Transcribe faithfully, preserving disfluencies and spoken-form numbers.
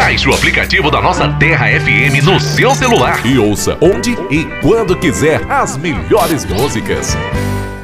Baixe o aplicativo da nossa Terra F M no seu celular e ouça onde e quando quiser as melhores músicas.